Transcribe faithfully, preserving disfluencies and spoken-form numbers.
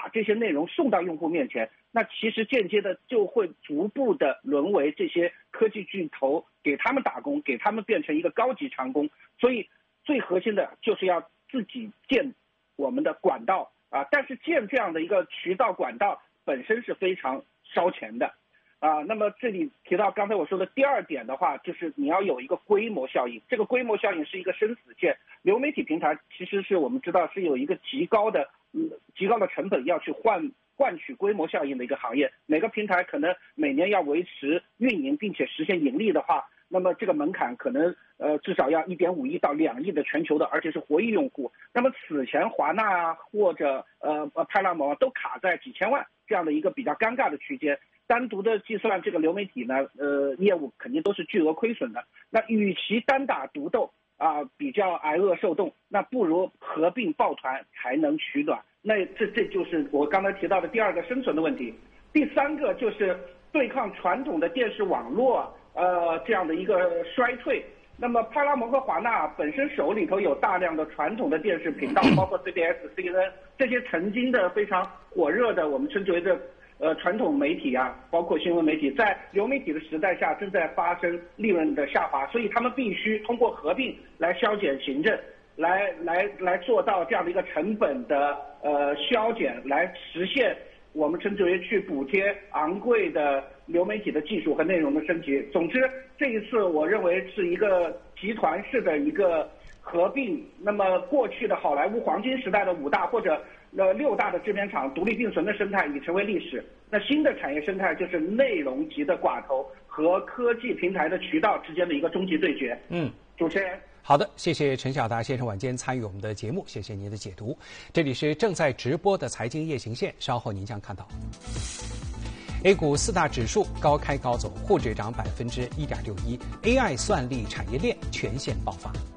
这些内容送到用户面前，那其实间接的就会逐步的沦为这些科技巨头给他们打工，给他们变成一个高级长工。所以最核心的就是要自己建我们的管道啊，但是建这样的一个渠道管道本身是非常烧钱的啊。那么这里提到刚才我说的第二点的话，就是你要有一个规模效应，这个规模效应是一个生死线。流媒体平台其实是我们知道是有一个极高的嗯极高的成本要去换换取规模效应的一个行业。每个平台可能每年要维持运营并且实现盈利的话，那么这个门槛可能呃至少要一点五亿到两亿的全球的，而且是活跃用户。那么此前华纳啊或者呃呃派拉蒙都卡在几千万这样的一个比较尴尬的区间。单独的计算这个流媒体呢，呃，业务肯定都是巨额亏损的。那与其单打独斗啊、呃，比较挨饿受冻，那不如合并抱团才能取暖。那这这就是我刚才提到的第二个生存的问题。第三个就是对抗传统的电视网络呃这样的一个衰退。那么派拉蒙和华纳本身手里头有大量的传统的电视频道，包括 C B S、C N N 这些曾经的非常火热的我们称之为的呃，传统媒体啊，包括新闻媒体，在流媒体的时代下正在发生利润的下滑，所以他们必须通过合并来削减行政，来来来做到这样的一个成本的呃削减，来实现我们称之为去补贴昂贵的流媒体的技术和内容的升级。总之，这一次我认为是一个集团式的一个合并。那么过去的好莱坞黄金时代的五大或者呃六大的制片厂独立并存的生态已成为历史。那新的产业生态就是内容级的寡头和科技平台的渠道之间的一个终极对决。嗯，主持人。 好的，谢谢陈晓达先生晚间参与我们的节目，谢谢您的解读。这里是正在直播的财经夜行线，稍后您将看到。A 股四大指数高开高走，沪指涨百分之一点六一 ，A I 算力产业链全线爆发。